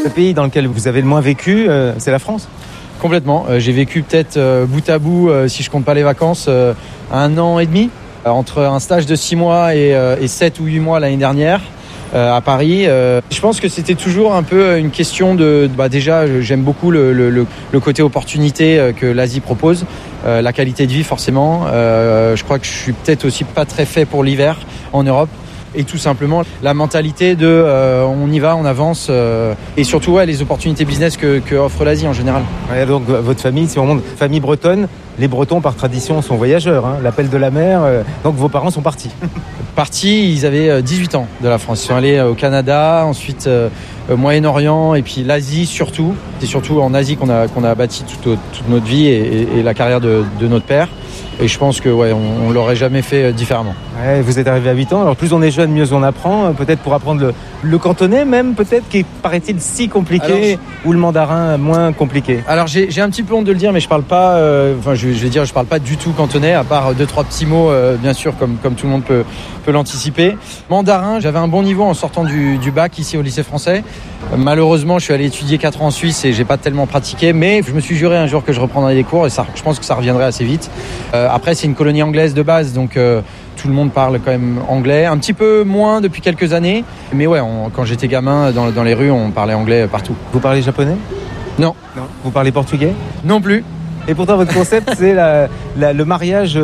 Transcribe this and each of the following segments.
Le pays dans lequel vous avez le moins vécu, c'est la France? Complètement. J'ai vécu peut-être bout à bout, si je compte pas les vacances, 1 an et demi, entre un stage de 6 mois et 7 ou 8 mois l'année dernière. À Paris. Je pense que c'était toujours un peu une question de... déjà, j'aime beaucoup le côté opportunité que l'Asie propose, la qualité de vie forcément. Je crois que je suis peut-être aussi pas très fait pour l'hiver en Europe. Et tout simplement la mentalité de on y va, on avance et surtout les opportunités business que offre l'Asie en général. Ouais, donc votre famille, c'est vraiment une famille bretonne. Les Bretons par tradition sont voyageurs, l'appel de la mer. Donc vos parents sont partis. Partis, ils avaient 18 ans de la France. Ils sont allés au Canada, ensuite au Moyen-Orient et puis l'Asie surtout. C'est surtout en Asie qu'on a bâti toute notre vie et la carrière de notre père. Et je pense que on l'aurait jamais fait différemment. Ouais, vous êtes arrivé à 8 ans, alors plus on est jeune, mieux on apprend. Peut-être pour apprendre le cantonais même, peut-être, qui paraît-il si compliqué, ou le mandarin moins compliqué. Alors j'ai un petit peu honte de le dire, mais je parle pas, je parle pas du tout cantonais, à part 2-3 petits mots, bien sûr, comme tout le monde peut l'anticiper. Mandarin, j'avais un bon niveau en sortant du bac ici au lycée français. Malheureusement, je suis allé étudier 4 ans en Suisse et j'ai pas tellement pratiqué, mais je me suis juré un jour que je reprendrais des cours et ça, je pense que ça reviendrait assez vite. Après, c'est une colonie anglaise de base, donc tout le monde parle quand même anglais. Un petit peu moins depuis quelques années, mais quand j'étais gamin, dans les rues, on parlait anglais partout. Vous parlez japonais? Non. Vous parlez portugais? Non plus. Et pourtant, votre concept, c'est le mariage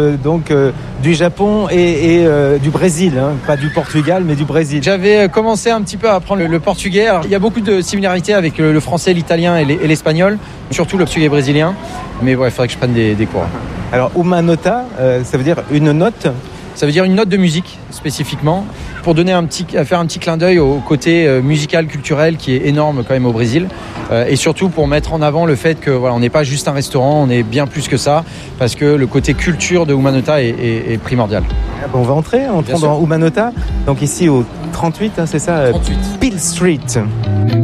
du Japon et du Brésil, pas du Portugal, mais du Brésil. J'avais commencé un petit peu à apprendre le portugais. Alors, il y a beaucoup de similarités avec le français, l'italien et l'espagnol, surtout le portugais brésilien. Mais il faudrait que je prenne des cours. Alors, uma nota, ça veut dire une note? Ça veut dire une note de musique, spécifiquement, pour faire un petit clin d'œil au côté musical, culturel, qui est énorme quand même au Brésil. Et surtout pour mettre en avant le fait que on n'est pas juste un restaurant, on est bien plus que ça, parce que le côté culture de uma nota est primordial. On va entrons dans uma nota, donc ici au 38, c'est ça? 38. Peel Street.